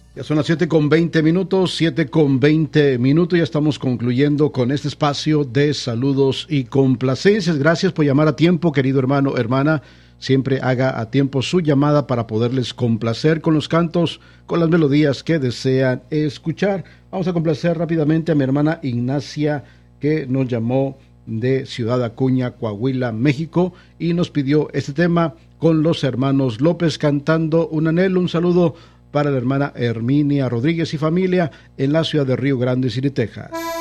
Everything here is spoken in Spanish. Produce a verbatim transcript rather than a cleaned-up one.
Ya son las siete con veinte minutos, siete con veinte minutos, ya estamos concluyendo con este espacio de saludos y complacencias. Gracias por llamar a tiempo, querido hermano, hermana. Siempre haga a tiempo su llamada para poderles complacer con los cantos, con las melodías que desean escuchar. Vamos a complacer rápidamente a mi hermana Ignacia, que nos llamó de Ciudad Acuña, Coahuila, México, y nos pidió este tema con los hermanos López cantando Un Anhelo. Un saludo para la hermana Herminia Rodríguez y familia en la ciudad de Río Grande, City, Texas.